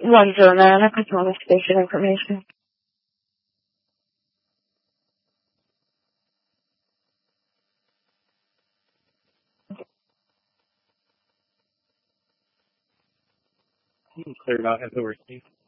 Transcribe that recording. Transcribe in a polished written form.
Buongiorno, customer station information. Cleared out has overseas.